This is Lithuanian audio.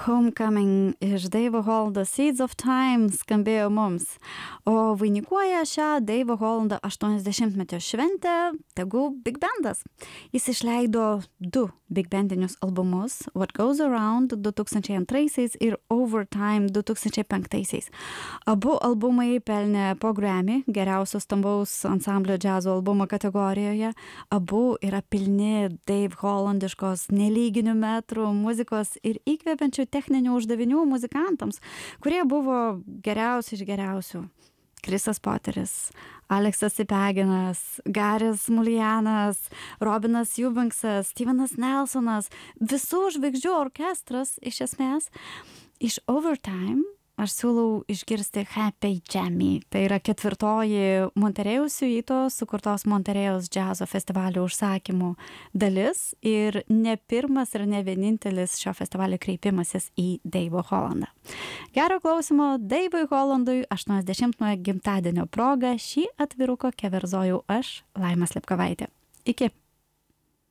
Homecoming iš Deivo Holando Seeds of Time skambėjo mums, o vainikuoja šią Deivo Holando 80-metio šventę tegu Big Bandas. Jis išleido 2 big bandinius albumus, What Goes Around 2002 ir Overtime 2005. Abu albumai pelnė po Grammy geriausio stambaus ansamblio džiazo albumo kategorijoje. Abu yra pilni Dave Hollandiškos nelyginių metrų muzikos ir įkvepiančių techninių uždavinių muzikantams, kurie buvo geriausi iš geriausių. Chrisas Potteris, Aleksas Ipeginas, Garis Mullianas, Robinas Eubanksas, Stevenas Nelsonas, visų žvaigždžių orkestras iš esmės. Iš Overtime aš siūlau išgirsti Happy Jammy. Tai yra 4. Monterėjaus siuito sukurtos Monterėjaus džiazo festivalio užsakymų dalis ir ne pirmas ir ne vienintelis šio festivalio kreipimasis į Deivo Hollandą. Gero klausimo Deivui Hollandui 80-ojo gimtadienio proga šį atviruką keverzojau aš, Laima Slepkovaitė. Iki.